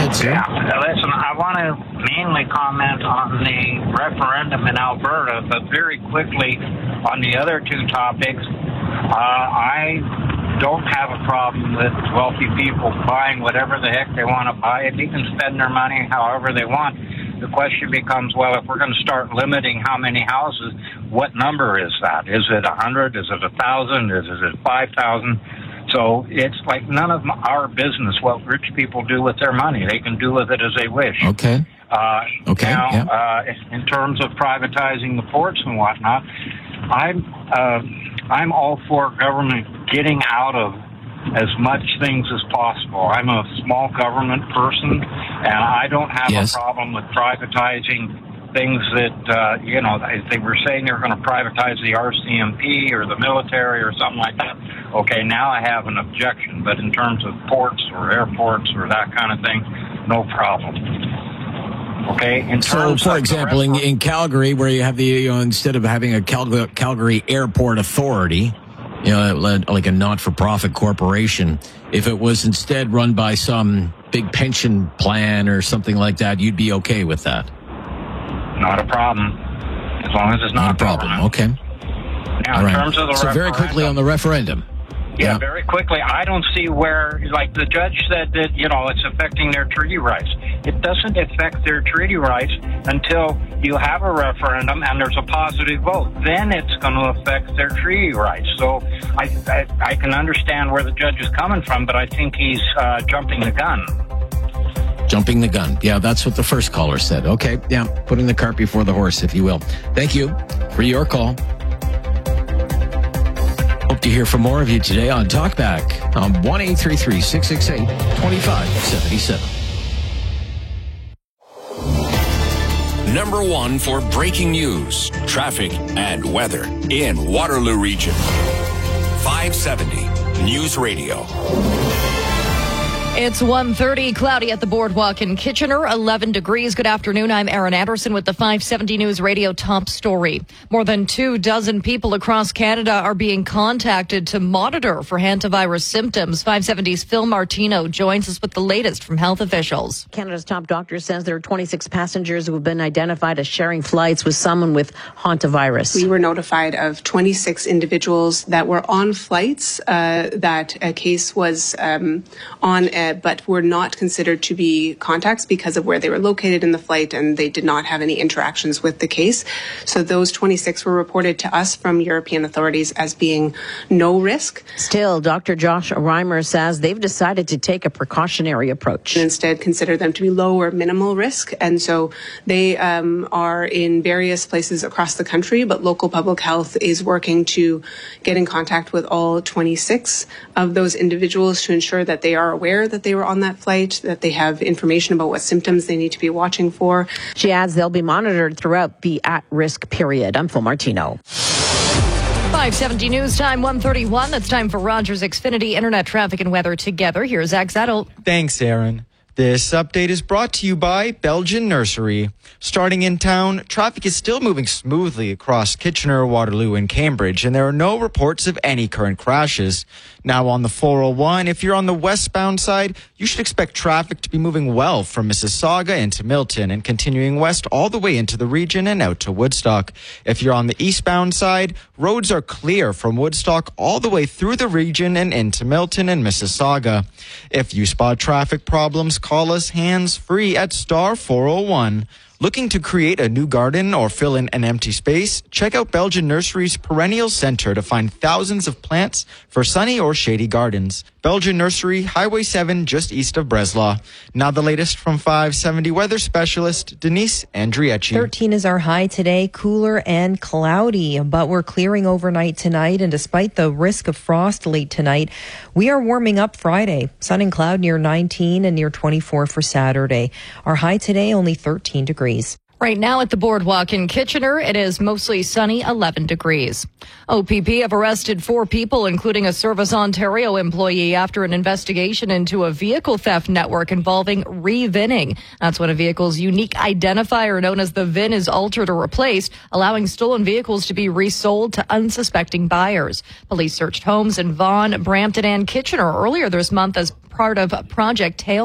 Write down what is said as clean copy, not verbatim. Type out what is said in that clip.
ahead, sir. Yeah, listen, I want to mainly comment on the referendum in Alberta, but very quickly on the other two topics. I don't have a problem with wealthy people buying whatever the heck they want to buy, and they can spend their money however they want. The question becomes, well, if we're going to start limiting how many houses, what number is that? Is it 100? Is it 1,000? Is it 5,000? So it's like none of our business what rich people do with their money. They can do with it as they wish. Okay. Now, in terms of privatizing the ports and whatnot, I'm all for government getting out of as much things as possible. I'm a small government person, and I don't have a problem with privatizing things that, they were saying they were going to privatize the RCMP or the military or something like that. Okay, now I have an objection, but in terms of ports or airports or that kind of thing, no problem. Okay. So, for example, in Calgary, where you have the, instead of having a Calgary Airport Authority, like a not-for-profit corporation, if it was instead run by some big pension plan or something like that, you'd be okay with that? Not a problem, as long as it's not a problem. Okay. Now, in terms of the so very quickly on the referendum. Yeah, very quickly. I don't see where, like the judge said that, it's affecting their treaty rights. It doesn't affect their treaty rights until you have a referendum and there's a positive vote. Then it's going to affect their treaty rights. So I can understand where the judge is coming from, but I think he's jumping the gun. Jumping the gun. Yeah, that's what the first caller said. Okay, yeah, putting the cart before the horse, if you will. Thank you for your call. Hope to hear from more of you today on Talkback on 1-833-668-2577. Number one for breaking news, traffic, and weather in Waterloo Region. 570 News Radio. It's 1:30, cloudy at the boardwalk in Kitchener, 11 degrees. Good afternoon. I'm Erin Anderson with the 570 News Radio top story. More than 24 people across Canada are being contacted to monitor for hantavirus symptoms. 570's Phil Martino joins us with the latest from health officials. Canada's top doctor says there are 26 passengers who have been identified as sharing flights with someone with hantavirus. We were notified of 26 individuals that were on flights that a case was on but were not considered to be contacts because of where they were located in the flight, and they did not have any interactions with the case. So those 26 were reported to us from European authorities as being no risk. Still, Dr. Josh Reimer says they've decided to take a precautionary approach. And instead consider them to be low or minimal risk. And so they are in various places across the country, but local public health is working to get in contact with all 26 of those individuals to ensure that they are aware that they were on that flight, that they have information about what symptoms they need to be watching for. She adds they'll be monitored throughout the at-risk period. I'm Phil Martino. 570 News Time, 1:31. It's time for Rogers Xfinity Internet Traffic and Weather together. Here's Zach Zettel. Thanks, Aaron. This update is brought to you by Belgian Nursery. Starting in town, traffic is still moving smoothly across Kitchener, Waterloo, and Cambridge, and there are no reports of any current crashes. Now on the 401, if you're on the westbound side, you should expect traffic to be moving well from Mississauga into Milton and continuing west all the way into the region and out to Woodstock. If you're on the eastbound side, roads are clear from Woodstock all the way through the region and into Milton and Mississauga. If you spot traffic problems, call us hands-free at star 401. Looking to create a new garden or fill in an empty space? Check out Belgian Nursery's Perennial Center to find thousands of plants for sunny or shady gardens. Belgian Nursery, Highway 7, just east of Breslau. Now the latest from 570 weather specialist Denise Andriecci. 13 is our high today, cooler and cloudy, but we're clearing overnight tonight. And despite the risk of frost late tonight, we are warming up Friday. Sun and cloud near 19 and near 24 for Saturday. Our high today, only 13 degrees. Right now at the boardwalk in Kitchener, it is mostly sunny, 11 degrees. OPP have arrested 4 people, including a Service Ontario employee, after an investigation into a vehicle theft network involving re-VINing. That's when a vehicle's unique identifier known as the VIN is altered or replaced, allowing stolen vehicles to be resold to unsuspecting buyers. Police searched homes in Vaughan, Brampton, and Kitchener earlier this month as part of Project Tail.